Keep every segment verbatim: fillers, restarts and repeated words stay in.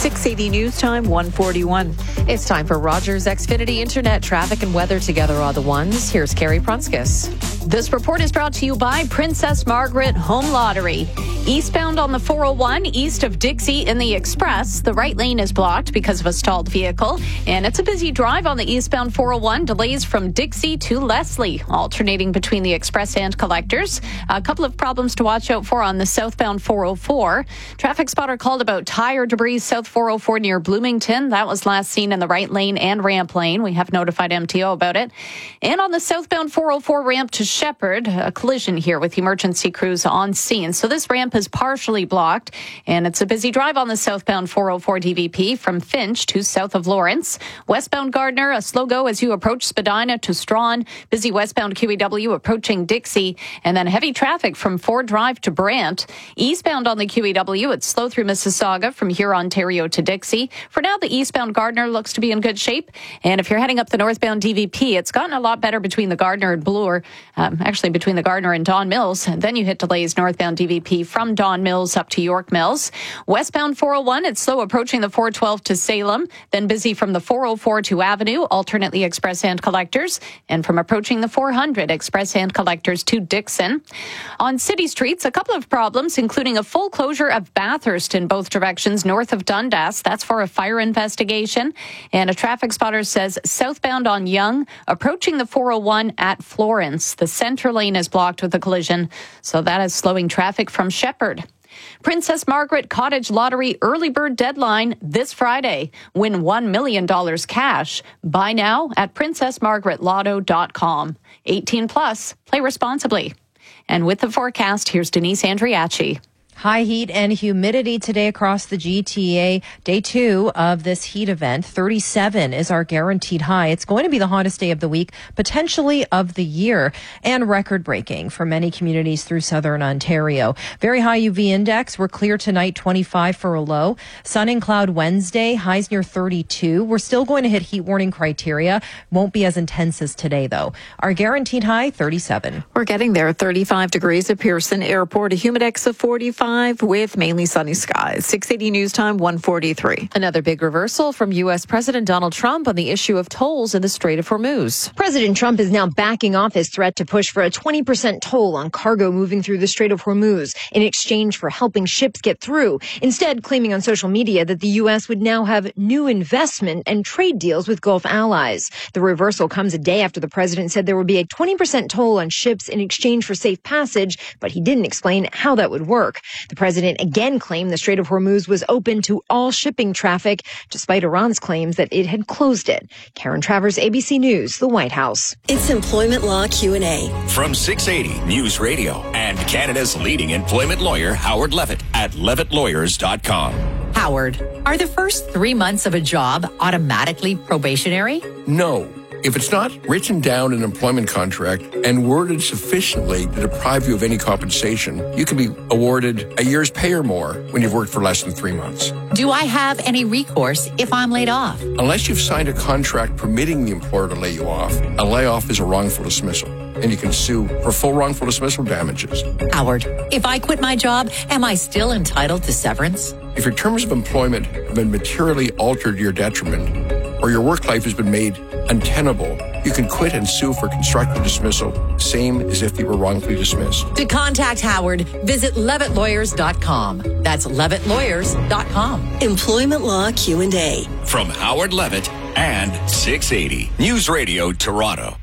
six eighty News Time, one forty-one. It's time for Rogers Xfinity Internet traffic and weather together are the ones. Here's Carrie Prunskis. This report is brought to you by Princess Margaret Home Lottery. Eastbound on the four oh one, east of Dixie in the Express. The right lane is blocked because of a stalled vehicle. And it's a busy drive on the eastbound four oh one. Delays from Dixie to Leslie, alternating between the Express and Collectors. A couple of problems to watch out for on the southbound four oh four. Traffic spotter called about tire debris south four oh four near Bloomington. That was last seen in the right lane and ramp lane. We have notified M T O about it. And on the southbound four oh four ramp to Shepherd, a collision here with emergency crews on scene. So this ramp is partially blocked, and it's a busy drive on the southbound four oh four D V P from Finch to south of Lawrence. Westbound Gardner, a slow go as you approach Spadina to Strawn. Busy westbound Q E W approaching Dixie, and then heavy traffic from Ford Drive to Brant. Eastbound on the Q E W, it's slow through Mississauga from here, Ontario to Dixie. For now, the eastbound Gardner looks to be in good shape, and if you're heading up the northbound D V P, it's gotten a lot better between the Gardner and Bloor. Um, actually, between the Gardner and Don Mills. And then you hit delays northbound D V P from Don Mills up to York Mills. Westbound four oh one, it's slow approaching the four twelve to Salem. Then busy from the four oh four to Avenue, alternately Express and Collectors. And from approaching the four hundred, Express and Collectors to Dixon. On city streets, a couple of problems, including a full closure of Bathurst in both directions north of Dundas. That's for a fire investigation. And a traffic spotter says southbound on Yonge, approaching the four oh one at Florence. The center lane is blocked with a collision, so that is slowing traffic from Shepherd. Princess Margaret Cottage Lottery early bird deadline this Friday. Win one million dollars cash. Buy now at princess margaret lotto dot com. eighteen plus. Play responsibly. And with the forecast, here's Denise Andriachi. High heat and humidity today across the G T A. Day two of this heat event. thirty-seven is our guaranteed high. It's going to be the hottest day of the week, potentially of the year, and record-breaking for many communities through southern Ontario. Very high U V index. We're clear tonight, twenty-five for a low. Sun and cloud Wednesday, highs near thirty-two. We're still going to hit heat warning criteria. Won't be as intense as today, though. Our guaranteed high, thirty-seven. We're getting there. thirty-five degrees at Pearson Airport. A humidex of forty-five with mainly sunny skies. six eighty News Time, one forty-three. Another big reversal from U S. President Donald Trump on the issue of tolls in the Strait of Hormuz. President Trump is now backing off his threat to push for a twenty percent toll on cargo moving through the Strait of Hormuz in exchange for helping ships get through. Instead, claiming on social media that the U S would now have new investment and trade deals with Gulf allies. The reversal comes a day after the president said there would be a twenty percent toll on ships in exchange for safe passage, but he didn't explain how that would work. The president again claimed the Strait of Hormuz was open to all shipping traffic, despite Iran's claims that it had closed it. Karen Travers, A B C News, the White House. It's Employment Law Q and A. From six eighty News Radio and Canada's leading employment lawyer, Howard Levitt, at levitt lawyers dot com. Howard, are the first three months of a job automatically probationary? No. If it's not written down in an employment contract and worded sufficiently to deprive you of any compensation, you can be awarded a year's pay or more when you've worked for less than three months. Do I have any recourse if I'm laid off? Unless you've signed a contract permitting the employer to lay you off, a layoff is a wrongful dismissal, and you can sue for full wrongful dismissal damages. Howard, if I quit my job, am I still entitled to severance? If your terms of employment have been materially altered to your detriment, or your work life has been made untenable, you can quit and sue for constructive dismissal, same as if you were wrongfully dismissed. To contact Howard, visit levitt lawyers dot com. That's levitt lawyers dot com. Employment Law Q and A. From Howard Levitt and six eighty News Radio Toronto.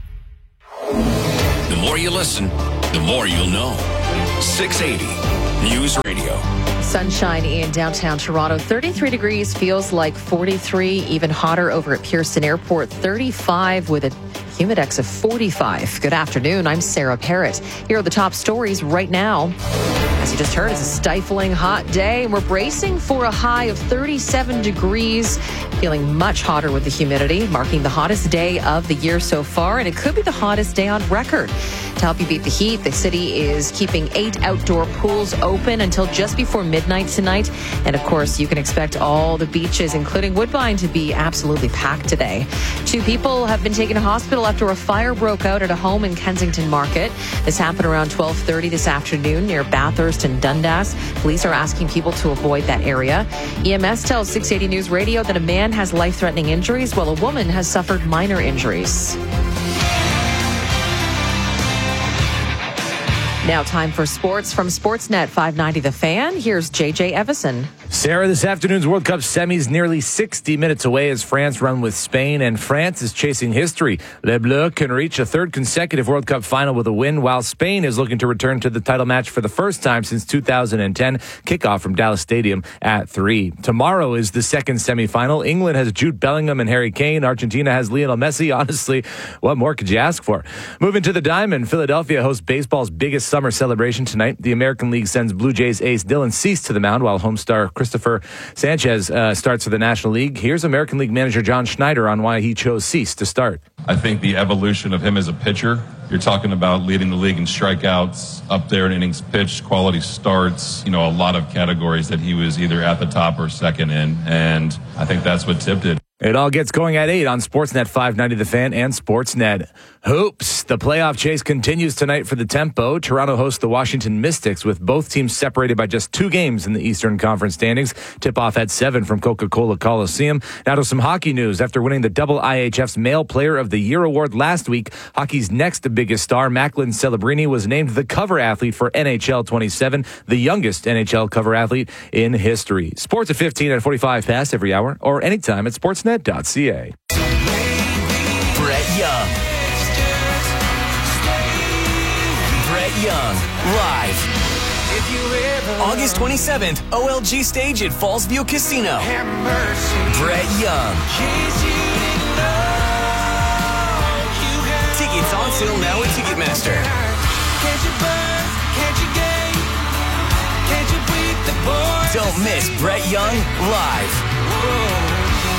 The more you listen, the more you'll know. six eighty News Radio. Sunshine in downtown Toronto. thirty-three degrees, feels like forty-three. Even hotter over at Pearson Airport. thirty-five with a humidex of forty-five. Good afternoon. I'm Sarah Parrott. Here are the top stories right now. As you just heard, it's a stifling hot day, and we're bracing for a high of thirty-seven degrees. Feeling much hotter with the humidity, marking the hottest day of the year so far, and it could be the hottest day on record. To help you beat the heat, the city is keeping eight outdoor pools open until just before midnight tonight. And of course, you can expect all the beaches, including Woodbine, to be absolutely packed today. Two people have been taken to hospital after a fire broke out at a home in Kensington Market. This happened around twelve thirty this afternoon near Bathurst and Dundas. Police are asking people to avoid that area. E M S tells six eighty News Radio that a man has life-threatening injuries while a woman has suffered minor injuries. Now time for sports from Sportsnet five ninety The Fan. Here's J J Evison. Sarah, this afternoon's World Cup semis nearly sixty minutes away as France run with Spain, and France is chasing history. Les Bleus can reach a third consecutive World Cup final with a win, while Spain is looking to return to the title match for the first time since two thousand ten. Kickoff from Dallas Stadium at three. Tomorrow is the second semifinal. England has Jude Bellingham and Harry Kane. Argentina has Lionel Messi. Honestly, what more could you ask for? Moving to the Diamond, Philadelphia hosts baseball's biggest summer celebration tonight. The American League sends Blue Jays ace Dylan Cease to the mound, while home star Christopher Sanchez uh, starts for the National League. Here's American League manager John Schneider on why he chose Cease to start. I think the evolution of him as a pitcher, you're talking about leading the league in strikeouts, up there in innings pitched, quality starts, you know, a lot of categories that he was either at the top or second in, and I think that's what tipped it. It all gets going at eight on Sportsnet five ninety The Fan and Sportsnet Hoops. The playoff chase continues tonight for the Tempo. Toronto hosts the Washington Mystics, with both teams separated by just two games in the Eastern Conference standings. Tip-off at seven from Coca-Cola Coliseum. Now to some hockey news. After winning the double I H F's Male Player of the Year award last week, hockey's next biggest star, Macklin Celebrini, was named the cover athlete for N H L twenty-seven, the youngest N H L cover athlete in history. Sports at fifteen at forty-five past every hour, or anytime at sportsnet dot c a. Brett Young. Brett Young, live. August twenty-seventh, O L G stage at Fallsview Casino. Brett Young. Tickets on sale now at Ticketmaster. Don't miss Brett Young live.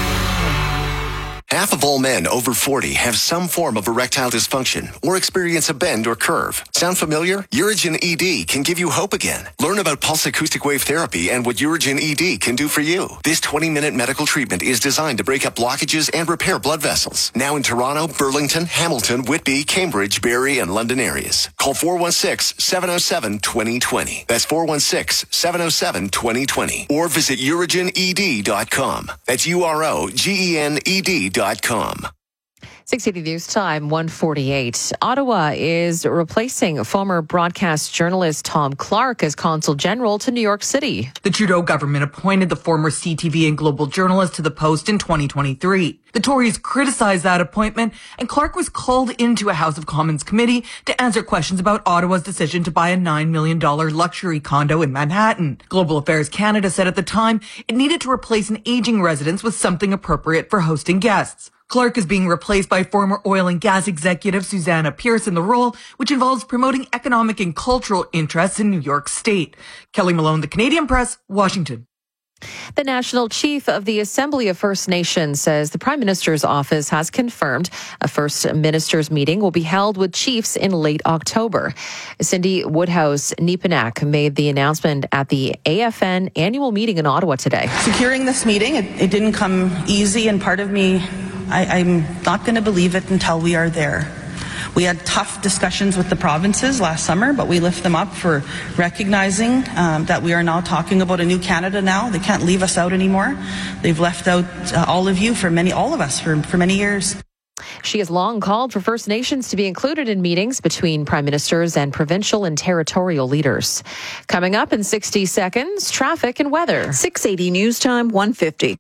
Half of all men over forty have some form of erectile dysfunction or experience a bend or curve. Sound familiar? Urigen E D can give you hope again. Learn about pulse acoustic wave therapy and what Urigen E D can do for you. This twenty-minute medical treatment is designed to break up blockages and repair blood vessels. Now in Toronto, Burlington, Hamilton, Whitby, Cambridge, Barrie, and London areas. Call four one six, seven oh seven, two oh two oh. That's four one six, seven oh seven, two oh two oh. Or visit urigen e d dot com. That's U R O G E N E D dot com. six eighty News Time, one forty-eight. Ottawa is replacing former broadcast journalist Tom Clark as Consul General to New York City. The Trudeau government appointed the former C T V and global journalist to the post in twenty twenty-three. The Tories criticized that appointment, and Clark was called into a House of Commons committee to answer questions about Ottawa's decision to buy a nine million dollars luxury condo in Manhattan. Global Affairs Canada said at the time it needed to replace an aging residence with something appropriate for hosting guests. Clark is being replaced by former oil and gas executive Susanna Pierce in the role, which involves promoting economic and cultural interests in New York State. Kelly Malone, The Canadian Press, Washington. The National Chief of the Assembly of First Nations says the Prime Minister's office has confirmed a First Ministers meeting will be held with chiefs in late October. Cindy Woodhouse Nepanak made the announcement at the A F N annual meeting in Ottawa today. Securing this meeting, it, it didn't come easy, and part of me, I, I'm not going to believe it until we are there. We had tough discussions with the provinces last summer, but we lift them up for recognizing um, that we are now talking about a new Canada now. They can't leave us out anymore. They've left out uh, all of you for many, all of us for, for many years. She has long called for First Nations to be included in meetings between prime ministers and provincial and territorial leaders. Coming up in sixty seconds, traffic and weather. six eighty News Time, one fifty.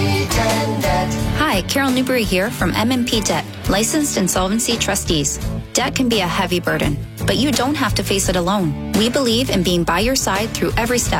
Hi, Carol Newbury here from M M P Debt, licensed insolvency trustees. Debt can be a heavy burden, but you don't have to face it alone. We believe in being by your side through every step.